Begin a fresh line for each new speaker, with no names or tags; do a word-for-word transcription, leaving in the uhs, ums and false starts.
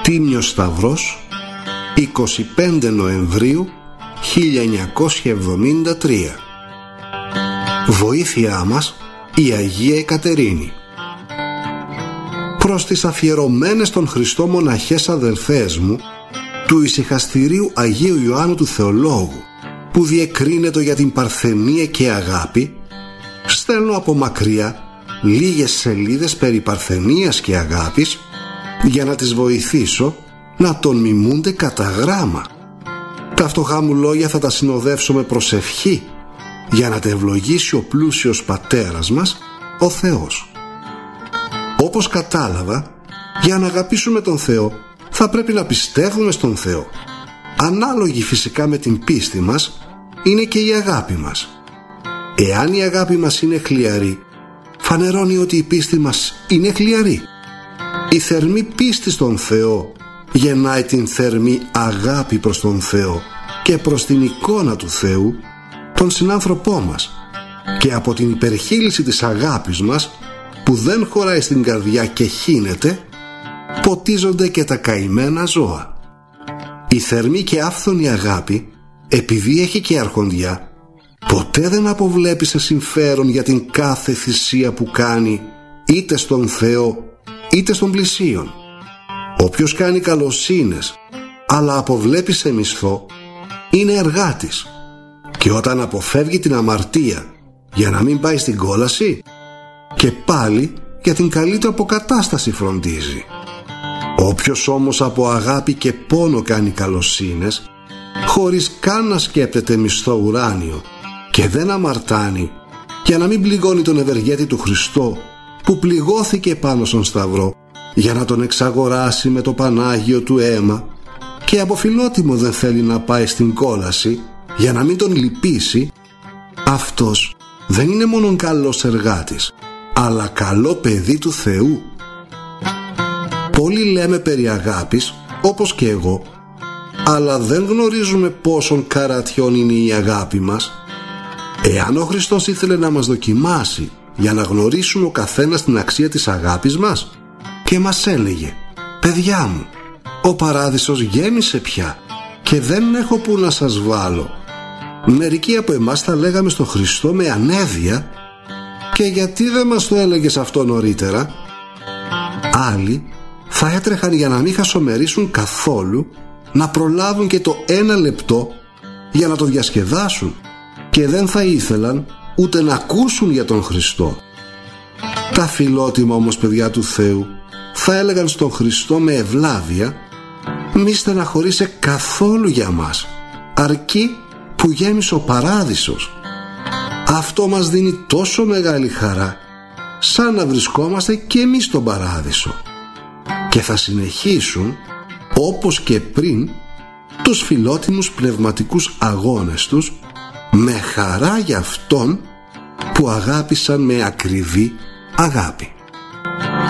Τίμιος Σταυρός, εικοστή πέμπτη Νοεμβρίου χίλια εννιακόσια εβδομήντα τρία. Βοήθειά μας η Αγία Εκατερίνη. Προς τις αφιερωμένες των Χριστό μοναχές αδελφές μου του ησυχαστηρίου Αγίου Ιωάννου του Θεολόγου, που διεκρίνεται για την παρθενία και αγάπη, στέλνω από μακριά λίγες σελίδες περί παρθενίας και αγάπης για να τις βοηθήσω να τον μιμούνται κατά γράμμα. Τα φτωχά μου λόγια θα τα συνοδεύσω με προσευχή για να τα ευλογήσει ο πλούσιος Πατέρας μας, ο Θεός. Όπως κατάλαβα, για να αγαπήσουμε τον Θεό θα πρέπει να πιστεύουμε στον Θεό. Ανάλογη φυσικά με την πίστη μας είναι και η αγάπη μας. Εάν η αγάπη μας είναι χλιαρή, φανερώνει ότι η πίστη μας είναι χλιαρή. Η θερμή πίστη στον Θεό γεννάει την θερμή αγάπη προς τον Θεό και προς την εικόνα του Θεού, τον συνάνθρωπό μας, και από την υπερχείληση της αγάπης μας, που δεν χωράει στην καρδιά και χύνεται, ποτίζονται και τα καημένα ζώα. Η θερμή και άφθονη αγάπη, επειδή έχει και αρχοντιά, ποτέ δεν αποβλέπει σε συμφέρον για την κάθε θυσία που κάνει, είτε στον Θεό είτε στον πλησίον. Όποιος κάνει καλοσύνες αλλά αποβλέπει σε μισθό, είναι εργάτης, και όταν αποφεύγει την αμαρτία για να μην πάει στην κόλαση, και πάλι για την καλή του αποκατάσταση φροντίζει. Όποιος όμως από αγάπη και πόνο κάνει καλοσύνες, χωρίς καν να σκέπτεται μισθό ουράνιο, και δεν αμαρτάνει για να μην πληγώνει τον ευεργέτη του Χριστό, που πληγώθηκε πάνω στον Σταυρό για να τον εξαγοράσει με το Πανάγιο του αίμα, και από φιλότιμο δεν θέλει να πάει στην κόλαση για να μην τον λυπήσει, αυτός δεν είναι μόνον καλός εργάτης, αλλά καλό παιδί του Θεού. Πολλοί λέμε περί αγάπης, όπως και εγώ, αλλά δεν γνωρίζουμε πόσον καρατιόν είναι η αγάπη μας. Εάν ο Χριστός ήθελε να μας δοκιμάσει για να γνωρίσουμε ο καθένας την αξία της αγάπης μας, και μας έλεγε: «Παιδιά μου, ο παράδεισος γέμισε πια και δεν έχω που να σας βάλω», μερικοί από εμάς θα λέγαμε στον Χριστό με ανέδεια: «Και γιατί δεν μας το έλεγες αυτό νωρίτερα?» Άλλοι θα έτρεχαν για να μην χασομερίσουν καθόλου, να προλάβουν και το ένα λεπτό για να το διασκεδάσουν, και δεν θα ήθελαν ούτε να ακούσουν για τον Χριστό. Τα φιλότιμα όμως παιδιά του Θεού θα έλεγαν στον Χριστό με ευλάβεια: «Μη στεναχωρείσαι καθόλου για μας, αρκεί που γέμισε ο παράδεισος». Αυτό μας δίνει τόσο μεγάλη χαρά, σαν να βρισκόμαστε και εμείς στον παράδεισο. Και θα συνεχίσουν, όπως και πριν, τους φιλότιμους πνευματικούς αγώνες τους, με χαρά για Αυτόν που αγάπησαν με ακριβή αγάπη.